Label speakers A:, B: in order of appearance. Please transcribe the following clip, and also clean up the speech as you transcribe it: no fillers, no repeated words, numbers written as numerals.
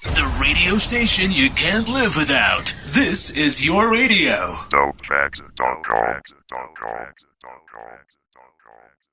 A: The radio station you can't live without. This is your radio.
B: Dopefacts.com.